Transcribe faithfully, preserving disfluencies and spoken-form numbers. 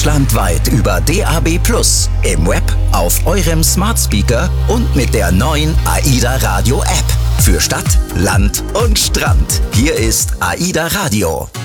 Deutschlandweit über D A B plus, im Web, auf eurem Smart Speaker und mit der neuen AIDA Radio App. Für Stadt, Land und Strand. Hier ist AIDA Radio.